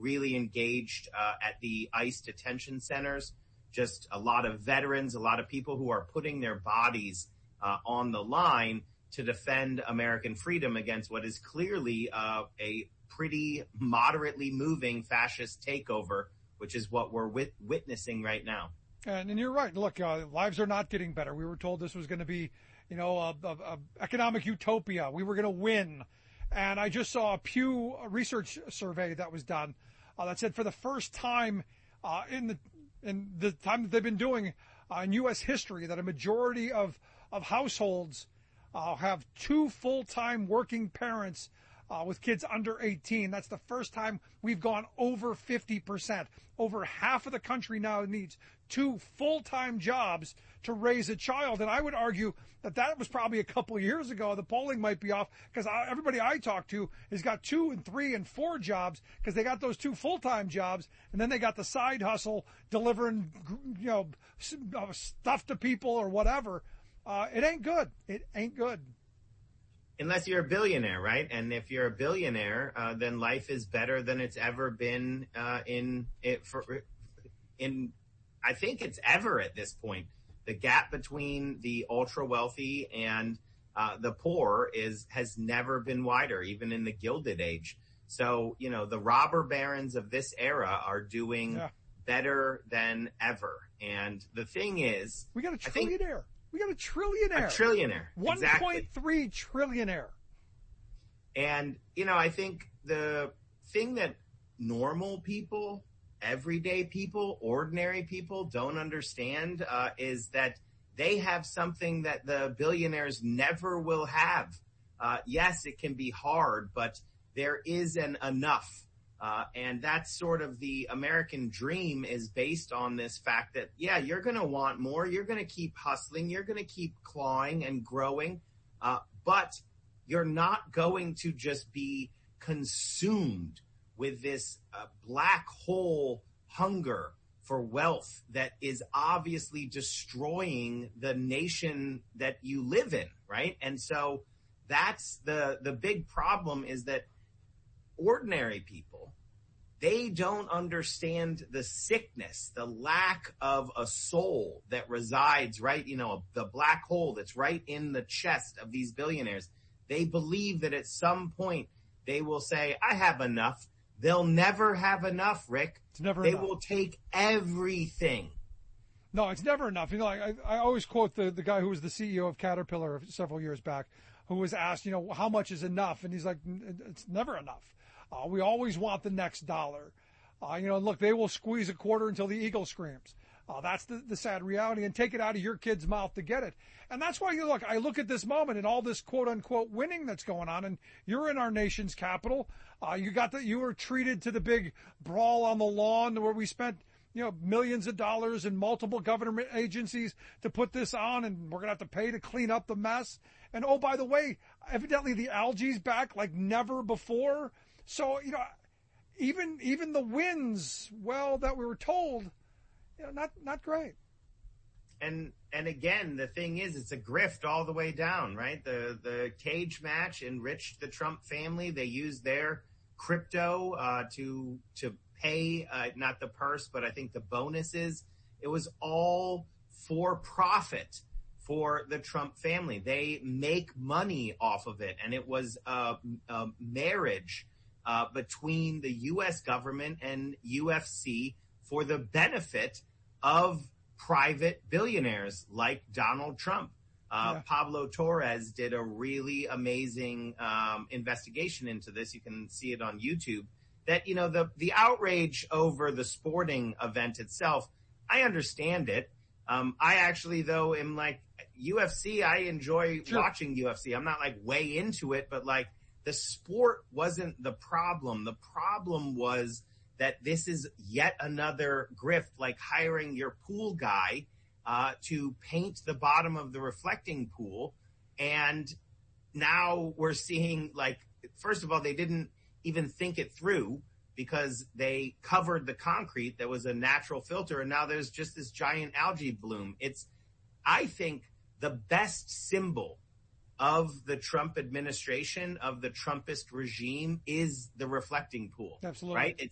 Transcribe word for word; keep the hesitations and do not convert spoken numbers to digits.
really engaged uh, at the ICE detention centers. Just a lot of veterans, a lot of people who are putting their bodies uh, on the line to defend American freedom against what is clearly uh, a pretty moderately moving fascist takeover, which is what we're wit- witnessing right now. And, and you're right. Look, uh, lives are not getting better. We were told this was going to be, you know, a, a, a economic utopia. We were going to win. And I just saw a Pew research survey that was done uh, that said for the first time uh, in the in the time that they've been doing uh, in U S history that a majority of, of households uh, have two full-time working parents uh, with kids under eighteen. That's the first time we've gone over fifty percent. Over half of the country now needs two full-time jobs to raise a child. And I would argue that that was probably a couple of years ago. The polling might be off because everybody I talk to has got two and three and four jobs because they got those two full-time jobs and then they got the side hustle delivering, you know, stuff to people or whatever. Uh, it ain't good. It ain't good. Unless you're a billionaire, right? And if you're a billionaire, uh, then life is better than it's ever been uh, in it for in. I think it's ever at this point. The gap between the ultra wealthy and uh, the poor is has never been wider, even in the Gilded Age. So, you know, the robber barons of this era are doing yeah. better than ever. And the thing is, we got a trillionaire. We got a trillionaire. A trillionaire. one point three exactly. trillionaire. And, you know, I think the thing that normal people, everyday people, ordinary people don't understand uh, is that they have something that the billionaires never will have. Uh, yes, it can be hard, but there is an enough. Uh, and that's sort of the American dream is based on this fact that, yeah, you're going to want more. You're going to keep hustling. You're going to keep clawing and growing. Uh, but you're not going to just be consumed with this uh, black hole hunger for wealth that is obviously destroying the nation that you live in, right? And so that's the the big problem is that ordinary people, they don't understand the sickness, the lack of a soul that resides right, you know, the black hole that's right in the chest of these billionaires. They believe that at some point they will say, I have enough. They'll never have enough, Rick. It's never they enough. will take everything. No, it's never enough. You know, I, I always quote the, the guy who was the C E O of Caterpillar several years back, who was asked, you know, how much is enough? And he's like, it's never enough. Uh, we always want the next dollar. Uh, you know, look, they will squeeze a quarter until the eagle screams. Uh, that's the, the sad reality, and take it out of your kid's mouth to get it. And that's why you look, I look at this moment and all this quote unquote winning that's going on, and you're in our nation's capital. Uh, you got that, you were treated to the big brawl on the lawn where we spent, you know, millions of dollars in multiple government agencies to put this on, and we're going to have to pay to clean up the mess. And oh, by the way, evidently the algae's back like never before. So, you know, even, even the wins, well, that we were told, you know, not, not great. And, and again, the thing is, it's a grift all the way down, right? The, the cage match enriched the Trump family. They used their crypto, uh, to, to pay, uh, not the purse, but I think the bonuses. It was all for profit for the Trump family. They make money off of it. And it was a, a marriage, uh, between the U S government and U F C for the benefit of private billionaires like Donald Trump. Uh, yeah. Pablo Torres did a really amazing um, investigation into this. You can see it on YouTube. That, you know, the, the outrage over the sporting event itself, I understand it. Um, I actually, though, am like U F C. I enjoy sure. watching U F C. I'm not like way into it, but like the sport wasn't the problem. The problem was that this is yet another grift, like hiring your pool guy uh, to paint the bottom of the reflecting pool. And now we're seeing, like, first of all, they didn't even think it through because they covered the concrete that was a natural filter. And now there's just this giant algae bloom. It's, I think, the best symbol of the Trump administration, of the Trumpist regime, is the reflecting pool. Absolutely. Right? It